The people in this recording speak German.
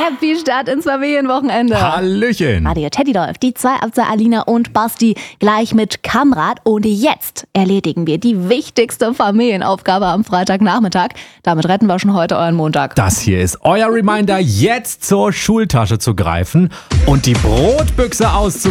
Happy Start ins Familienwochenende. Hallöchen. Radio Teddy läuft. Die zwei Alina und Basti gleich mit Kamrat. Und jetzt erledigen wir die wichtigste Familienaufgabe am Freitagnachmittag. Damit retten wir schon heute euren Montag. Das hier ist euer Reminder, jetzt zur Schultasche zu greifen und die Brotbüchse auszupacken.